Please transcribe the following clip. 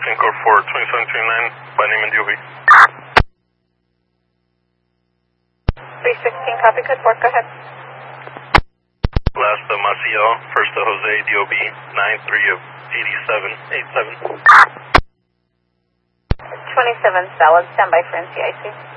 booking code for 2739 by name and DOB. 316, copy code 4, go ahead. Last Maciel, first Jose, DOB 93 of 8787. 27 solid, standby for NCIC.